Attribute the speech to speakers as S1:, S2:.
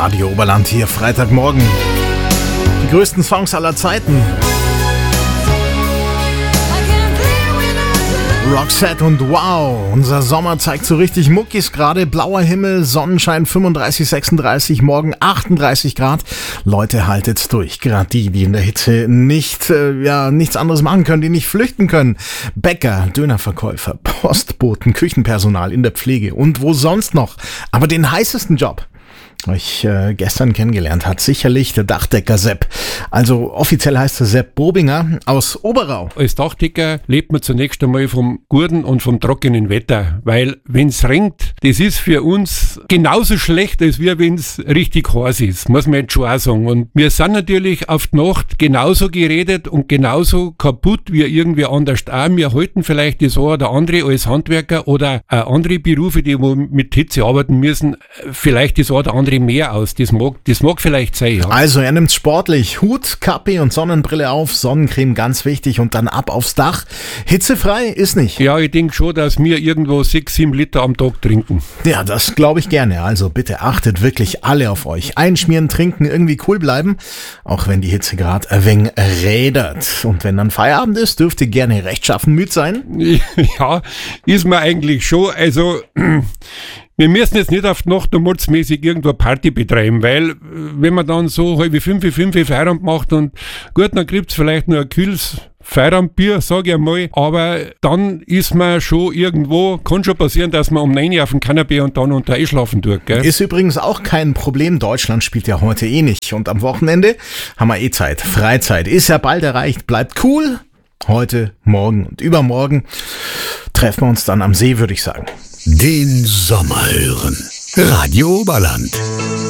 S1: Radio Oberland hier, Freitagmorgen. Die größten Songs aller Zeiten. Roxette und Wow. Unser Sommer zeigt so richtig Muckis gerade. Blauer Himmel, Sonnenschein 35, 36, morgen 38 Grad. Leute, haltet's durch. Gerade die in der Hitze nichts anderes machen können, die nicht flüchten können. Bäcker, Dönerverkäufer, Postboten, Küchenpersonal in der Pflege und wo sonst noch. Aber den heißesten Job, ich gestern kennengelernt hat, sicherlich der Dachdecker Sepp. Also offiziell heißt er Sepp Bobinger aus Oberau.
S2: Als Dachdecker lebt man zunächst einmal vom guten und vom trockenen Wetter, weil wenn's regnet, das ist für uns genauso schlecht, als wenn's richtig heiß ist, muss man jetzt schon auch sagen. Und wir sind natürlich auf die Nacht genauso geredet und genauso kaputt wie irgendwie anders auch. Wir halten vielleicht das eine oder andere als Handwerker oder andere Berufe, die mit Hitze arbeiten müssen, vielleicht das eine oder andere mehr aus. Das mag vielleicht sein, ja.
S1: Also er nimmt sportlich. Hut, Kappe und Sonnenbrille auf, Sonnencreme ganz wichtig und dann ab aufs Dach. Hitzefrei ist nicht.
S2: Ja, ich denke schon, dass wir irgendwo 6-7 Liter am Tag trinken.
S1: Ja, das glaube ich gerne. Also bitte achtet wirklich alle auf euch. Einschmieren, trinken, irgendwie cool bleiben, auch wenn die Hitze gerade ein wenig rädert. Und wenn dann Feierabend ist, dürft ihr gerne rechtschaffen müde sein.
S2: Ja, ist man eigentlich schon. Also wir müssen jetzt nicht auf die Nacht und mordsmäßig irgendwo Party betreiben, weil wenn man dann so halb 5 Feierabend macht und gut, dann gibt's vielleicht nur ein kühles Feierabendbier, sag ich einmal, aber dann ist man schon irgendwo, kann schon passieren, dass man um 9 Uhr auf dem Kanapee und dann unter einschlafen tut, gell?
S1: Ist übrigens auch kein Problem, Deutschland spielt ja heute eh nicht und am Wochenende haben wir eh Zeit, Freizeit, ist ja bald erreicht, bleibt cool, heute, morgen und übermorgen treffen wir uns dann am See, würde ich sagen.
S3: Den Sommer hören. Radio Oberland.